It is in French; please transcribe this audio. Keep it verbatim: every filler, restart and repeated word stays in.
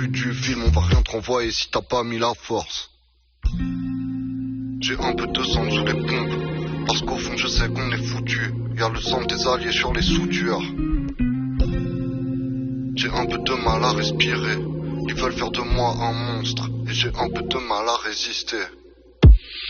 plus du film, on va rien te renvoyer si t'as pas mis la force. J'ai un peu de sang sous les pompes, parce qu'au fond je sais qu'on est foutu. Y'a le sang des alliés sur les soudures. J'ai un peu de mal à respirer, ils veulent faire de moi un monstre, et j'ai un peu de mal à résister.